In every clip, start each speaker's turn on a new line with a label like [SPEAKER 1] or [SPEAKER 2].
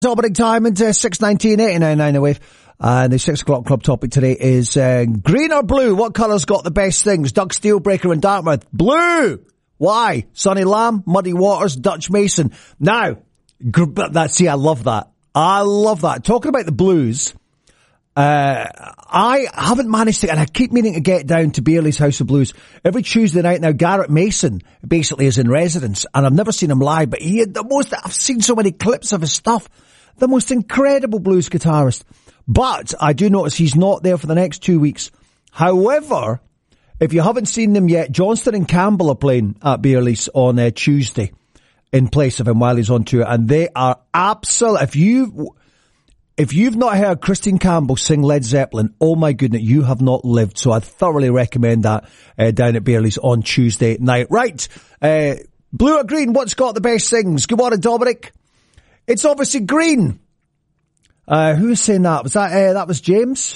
[SPEAKER 1] Opening time into 6:19, 89.9 the wave. And the 6 o'clock club topic today is green or blue? What colour's got the best things? Doug Steelbreaker in Dartmouth. Blue! Why? Sonny Lamb, Muddy Waters, Dutch Mason. Now, I love that. I love that. Talking about the blues, I haven't managed to, and I keep meaning to get down to Bearley's House of Blues. Every Tuesday night now, Garrett Mason basically is in residence, and I've never seen him live, but he had I've seen so many clips of his stuff. The most incredible blues guitarist. But I do notice he's not there for the next 2 weeks. However, if you haven't seen them yet, Johnston and Campbell are playing at Bearley's on Tuesday in place of him while he's on tour. And they are absolute. If you've not heard Christine Campbell sing Led Zeppelin, oh my goodness, you have not lived. So I thoroughly recommend that down at Bearley's on Tuesday night. Right. Blue or green, what's got the best things? Good morning, Dominic. It's obviously green. Who was saying that? Was that was James?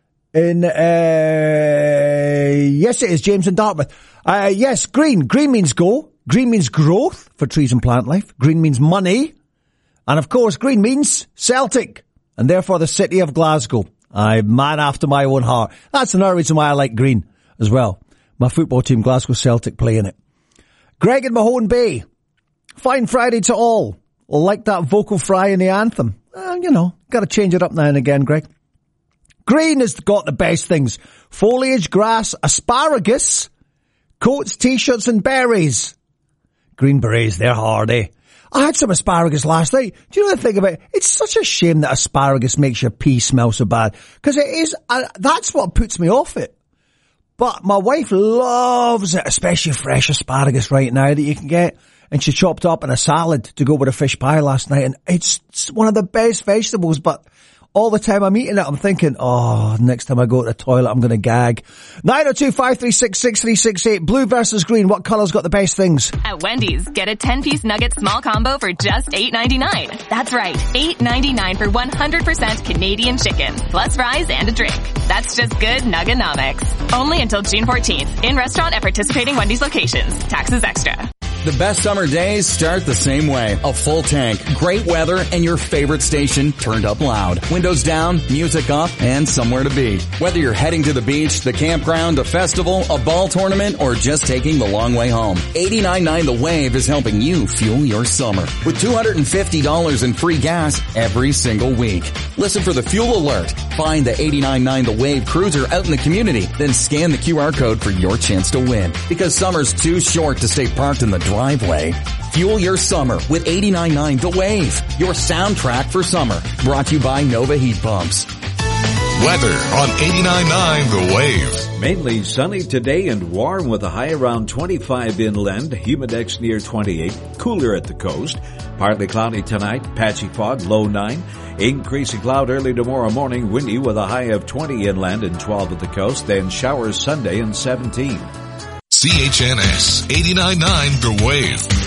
[SPEAKER 1] Yes, it is James in Dartmouth. Yes, green. Green means go. Green means growth for trees and plant life. Green means money. And of course, green means Celtic. And therefore the city of Glasgow. I'm man after my own heart. That's another reason why I like green as well. My football team, Glasgow Celtic, play in it. Greg in Mahone Bay. Fine Friday to all. Like that vocal fry in the anthem. Got to change it up now and again, Greg. Green has got the best things. Foliage, grass, asparagus, coats, t-shirts and berries. Green berets, they're hard, eh? I had some asparagus last night. Do you know the thing about it? It's such a shame that asparagus makes your pee smell so bad. Because it is, that's what puts me off it. But my wife loves it, especially fresh asparagus right now that you can get. And she chopped up in a salad to go with a fish pie last night. And it's one of the best vegetables, but all the time I'm eating it, I'm thinking, next time I go to the toilet, I'm going to gag. 902-536-6368. Blue versus green. What colour's got the best things?
[SPEAKER 2] At Wendy's, get a 10-piece nugget small combo for just $8.99. That's right, $8.99 for 100% Canadian chicken, plus fries and a drink. That's just good Nugganomics. Only until June 14th. In restaurant at participating Wendy's locations. Taxes extra.
[SPEAKER 3] The best summer days start the same way. A full tank, great weather, and your favorite station turned up loud. Windows down, music up, and somewhere to be. Whether you're heading to the beach, the campground, a festival, a ball tournament, or just taking the long way home, 89.9 The Wave is helping you fuel your summer with $250 in free gas every single week. Listen for the fuel alert. Find the 89.9 The Wave cruiser out in the community, then scan the QR code for your chance to win. Because summer's too short to stay parked in the driveway. Fuel your summer with 89.9 The Wave, your soundtrack for summer. Brought to you by Nova Heat Pumps.
[SPEAKER 4] Weather on 89.9 The Wave.
[SPEAKER 5] Mainly sunny today and warm with a high around 25 inland, humidex near 28, cooler at the coast. Partly cloudy tonight, patchy fog, low 9. Increasing cloud early tomorrow morning, windy with a high of 20 inland and 12 at the coast, then showers Sunday and 17.
[SPEAKER 4] CHNS 89.9 The Wave.